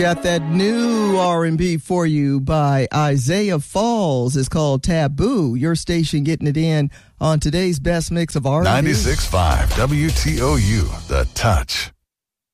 Got that new R&B for you by Isaiah Falls. It's called Taboo. Your station getting it in on today's best mix of R&B. 96.5 WTOU, The Touch.